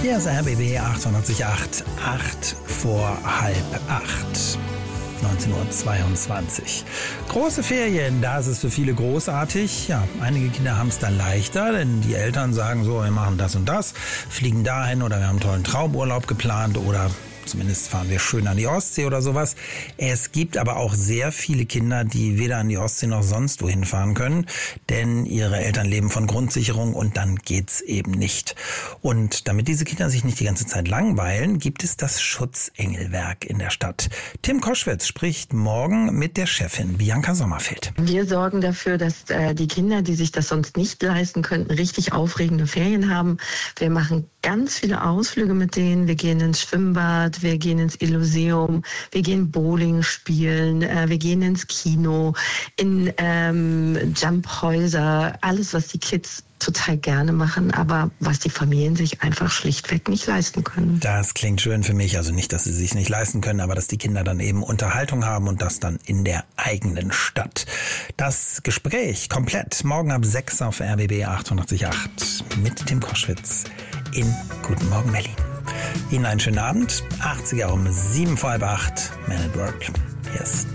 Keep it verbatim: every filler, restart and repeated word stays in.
Hier ist R B B achtundachtzig Komma acht, acht vor halb acht. neunzehn Uhr zweiundzwanzig. Große Ferien, da ist es für viele großartig. Ja, einige Kinder haben es dann leichter, denn die Eltern sagen so, wir machen das und das, fliegen dahin oder wir haben einen tollen Traumurlaub geplant oder zumindest fahren wir schön an die Ostsee oder sowas. Es gibt aber auch sehr viele Kinder, die weder an die Ostsee noch sonst wohin fahren können, denn ihre Eltern leben von Grundsicherung und dann geht's eben nicht. Und damit diese Kinder sich nicht die ganze Zeit langweilen, gibt es das Schutzengelwerk in der Stadt. Tim Koschwitz spricht morgen mit der Chefin Bianca Sommerfeld. Wir sorgen dafür, dass äh, die Kinder, die sich das sonst nicht leisten könnten, richtig aufregende Ferien haben. Wir machen ganz viele Ausflüge mit denen. Wir gehen ins Schwimmbad, wir gehen ins Illuseum, wir gehen Bowling spielen, äh, wir gehen ins Kino, in ähm, Jumphäuser, alles, was die Kids total gerne machen, aber was die Familien sich einfach schlichtweg nicht leisten können. Das klingt schön für mich, also nicht, dass sie sich nicht leisten können, aber dass die Kinder dann eben Unterhaltung haben und das dann in der eigenen Stadt. Das Gespräch komplett morgen ab sechs auf R B B achtundachtzig Komma acht mit Tim Koschwitz in Guten Morgen Berlin. Ihnen einen schönen Abend. achtziger um sieben vor halb acht. Man at Work. Hier ist